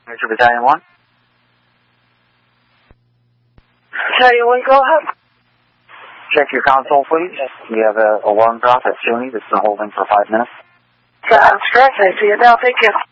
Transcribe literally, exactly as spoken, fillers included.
Major Battalion one. Battalion one, go ahead. Check your console, please. We have a alarm drop at SUNY that's been holding for five minutes. Sounds great. I see it now. Thank you.